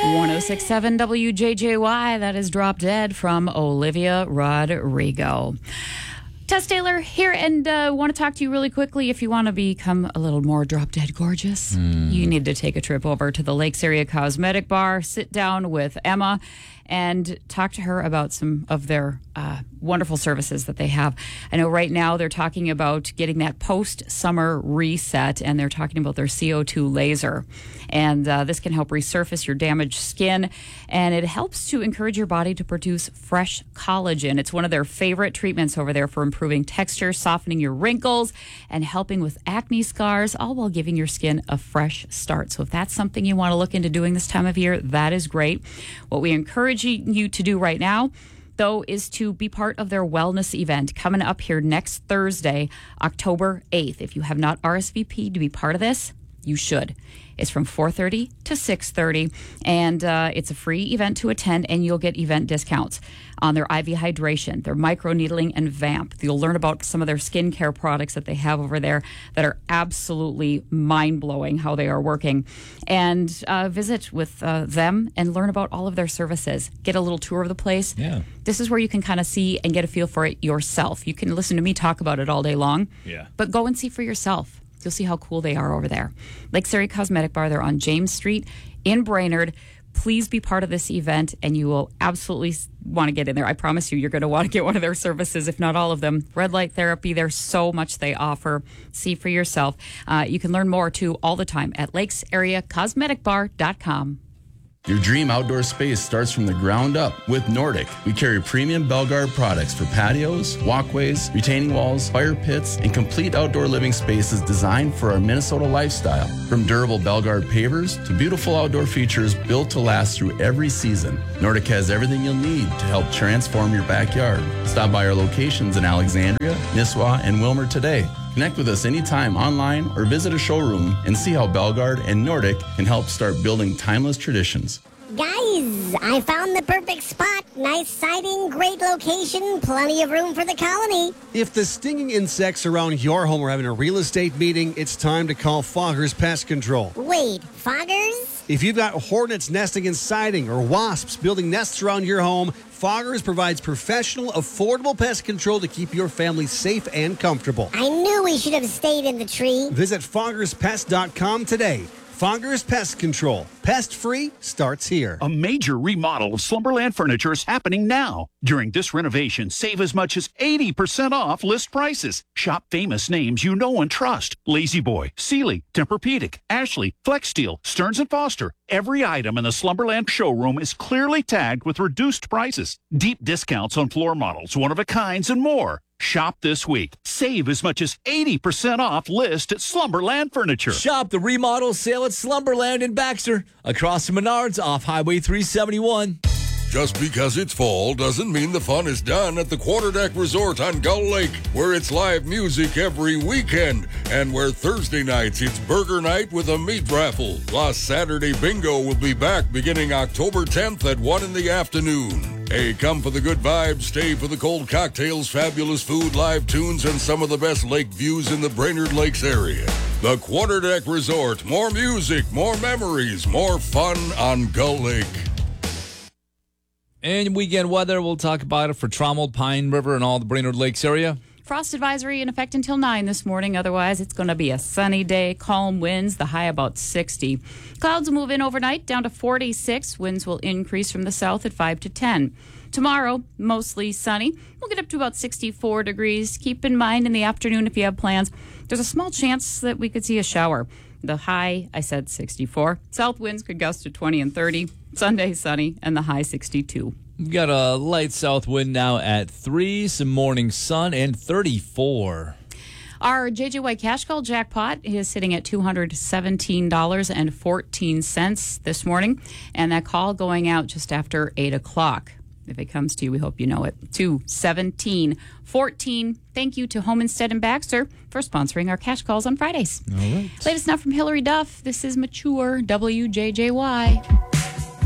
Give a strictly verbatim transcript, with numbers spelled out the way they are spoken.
one oh six point seven W J J Y. That is Drop Dead from Olivia Rodrigo. Tess Taylor here, and uh, want to talk to you really quickly. If you want to become a little more drop dead gorgeous, mm. you need to take a trip over to the Lakes Area Cosmetic Bar, sit down with Emma, and talk to her about some of their uh, wonderful services that they have. I know right now they're talking about getting that post-summer reset, and they're talking about their C O two laser. And uh, this can help resurface your damaged skin, and it helps to encourage your body to produce fresh collagen. It's one of their favorite treatments over there for improving texture, softening your wrinkles, and helping with acne scars, all while giving your skin a fresh start. So if that's something you want to look into doing this time of year, that is great. What we encourage you to do right now, though, is to be part of their wellness event coming up here next Thursday, October eighth. If you have not R S V P'd to be part of this, you should. It's from four thirty to six thirty, and uh, it's a free event to attend, and you'll get event discounts on their I V hydration, their microneedling, and Vamp. You'll learn about some of their skincare products that they have over there that are absolutely mind-blowing how they are working. And uh, visit with uh, them and learn about all of their services. Get a little tour of the place. Yeah. This is where you can kind of see and get a feel for it yourself. You can listen to me talk about it all day long, yeah. but go and see for yourself. You'll see how cool they are over there. Lakes Area Cosmetic Bar, they're on James Street in Brainerd. Please be part of this event, and you will absolutely want to get in there. I promise you, you're going to want to get one of their services, if not all of them. Red light therapy, there's so much they offer. See for yourself. Uh, you can learn more, too, all the time at lakes area cosmetic bar dot com. Your dream outdoor space starts from the ground up with Nordic. We carry premium Belgard products for patios, walkways, retaining walls, fire pits, and complete outdoor living spaces designed for our Minnesota lifestyle. From durable Belgard pavers to beautiful outdoor features built to last through every season, Nordic has everything you'll need to help transform your backyard. Stop by our locations in Alexandria, Nisswa, and Wilmer today. Connect with us anytime online or visit a showroom and see how Belgard and Nordic can help start building timeless traditions. Guys, I found the perfect spot. Nice siding, great location, plenty of room for the colony. If the stinging insects around your home are having a real estate meeting, it's time to call Foggers Pest Control. Wait, Foggers? If you've got hornets nesting in siding or wasps building nests around your home, Foggers provides professional, affordable pest control to keep your family safe and comfortable. I knew we should have stayed in the tree. Visit foggers pest dot com today. Foggers Pest Control. Pest-free starts here. A major remodel of Slumberland Furniture is happening now. During this renovation, save as much as eighty percent off list prices. Shop famous names you know and trust. Lazy Boy, Sealy, Tempur-Pedic, Ashley, Flex Steel, Stearns and Foster. Every item in the Slumberland showroom is clearly tagged with reduced prices. Deep discounts on floor models, one-of-a-kinds, and more. Shop this week. Save as much as eighty percent off list at Slumberland Furniture. Shop the remodel sale at Slumberland in Baxter, across from Menards off Highway three seventy-one. Just because it's fall doesn't mean the fun is done at the Quarterdeck Resort on Gull Lake, where it's live music every weekend, and where Thursday nights it's burger night with a meat raffle. Plus, Saturday bingo will be back beginning October tenth at one in the afternoon. Hey, come for the good vibes, stay for the cold cocktails, fabulous food, live tunes, and some of the best lake views in the Brainerd Lakes area. The Quarterdeck Resort. More music, more memories, more fun on Gull Lake. And weekend weather, we'll talk about it for Trombled, Pine River, and all the Brainerd Lakes area. Frost advisory in effect until nine this morning. Otherwise, it's going to be a sunny day, calm winds, the high about sixty. Clouds will move in overnight down to forty-six. Winds will increase from the south at five to ten. Tomorrow, mostly sunny. We'll get up to about sixty-four degrees. Keep in mind in the afternoon, if you have plans, there's a small chance that we could see a shower. The high, I said sixty-four. South winds could gust to twenty and thirty. Sunday, sunny, and the high sixty-two. We've got a light south wind now at three, some morning sun, and thirty-four. Our J J Y Cash Call jackpot is sitting at two hundred seventeen dollars and fourteen cents this morning, and that call going out just after eight o'clock. If it comes to you, we hope you know it. two seventeen fourteen. Thank you to Home Instead and Baxter for sponsoring our cash calls on Fridays. All right. Latest now from Hillary Duff. This is Mature W J J Y.